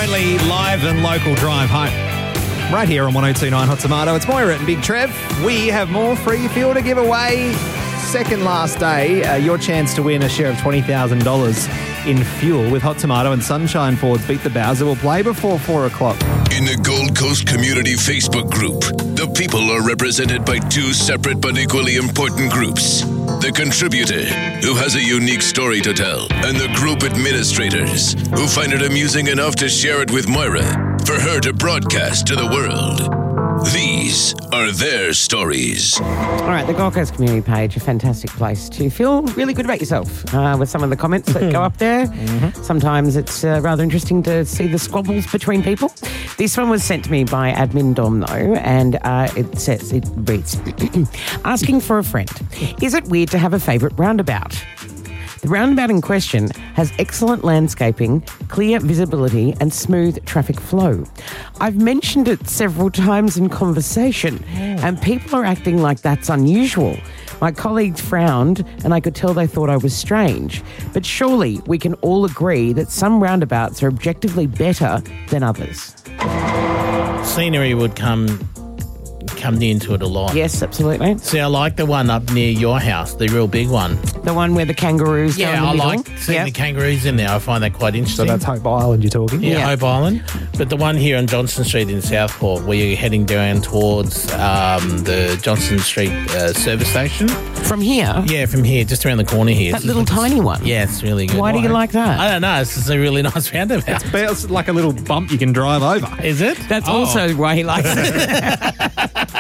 only live and local drive home. Right here on 102.9 Hot Tomato. It's Moira and Big Trev. We have more free fuel to give away. Second last day, your chance to win a share of $20,000 in fuel with Hot Tomato and Sunshine Fords Beat the Bowser will play before 4 o'clock. In the Gold Coast Community Facebook group, the people are represented by two separate but equally important groups. The contributor, who has a unique story to tell, and the group administrators, who find it amusing enough to share it with Moira for her to broadcast to the world. These are their stories. All right, the Gold Coast community page, a fantastic place to feel really good about yourself with some of the comments that go up there. Sometimes it's rather interesting to see the squabbles between people. This one was sent to me by Admin Dom, though, and it reads, asking for a friend. Is it weird to have a favourite roundabout? The roundabout in question has excellent landscaping, clear visibility and smooth traffic flow. I've mentioned it several times in conversation and people are acting like that's unusual. My colleagues frowned and I could tell they thought I was strange. But surely we can all agree that some roundabouts are objectively better than others. Scenery would come into it a lot. Yes, absolutely. See, I like the one up near your house, the real big one. The one where the kangaroos go in the I middle? like seeing the kangaroos in there. I find that quite interesting. So that's Hope Island you're talking? Yeah, Hope Island. But the one here on Johnston Street in Southport, where you're heading down towards the Johnston Street service station. From here? Yeah, from here, just around the corner here. That little tiny one? Yeah, it's really good. Why do you like that? I don't know. It's just a really nice roundabout. It's like a little bump you can drive over. Is it? That's also why he likes it.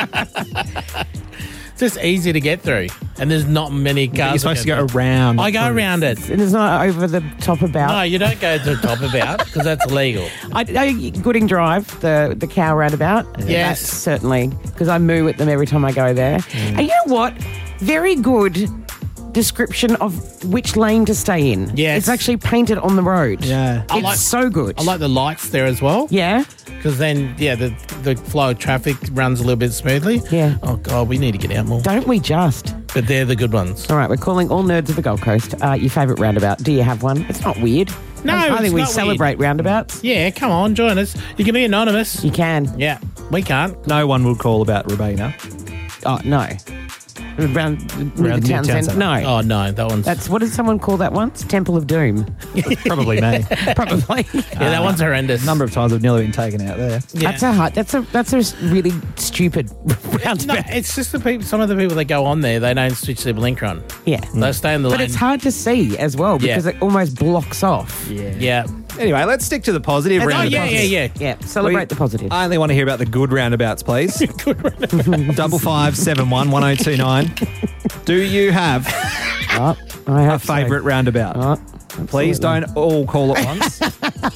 It's just easy to get through, and there's not many cars. You're supposed to go around. I go around it. And it's not over the top about. No, you don't go to the top about because that's illegal. Gooding Drive, the cow roundabout. Yes. That's certainly, because I moo at them every time I go there. And you know what? Very good description of which lane to stay in. Yes. It's actually painted on the road. Yeah. It's so good. I like the lights there as well. Yeah? Because then, the flow of traffic runs a little bit smoothly. Yeah. Oh, God, we need to get out more. Don't we just? But they're the good ones. All right, we're calling all nerds of the Gold Coast. Your favourite roundabout. Do you have one? It's not weird. No, I think it's we not celebrate roundabouts. Yeah, come on, join us. You can be anonymous. You can. Yeah, we can't. No one would call about Robina. Oh, no. Around the town centre? No. Oh, no, that one's... What did someone call that once? Temple of Doom. Probably me. Probably. Yeah, that one's horrendous. A number of times I've nearly been taken out there. Yeah. That's a really stupid roundabout. No, it's just the people. Some of the people that go on there, they don't switch their blinker on. Yeah. They stay in the lane. But it's hard to see as well because it almost blocks off. Yeah. Anyway, let's stick to the positive roundabouts. Yeah. Celebrate the positive. I only want to hear about the good roundabouts, please. Good roundabouts. 5571 1029. Do you have I have a favourite roundabout? Please don't all call at once.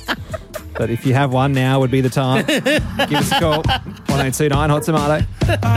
But if you have one, now would be the time. Give us a call. 1029 Hot Tomato.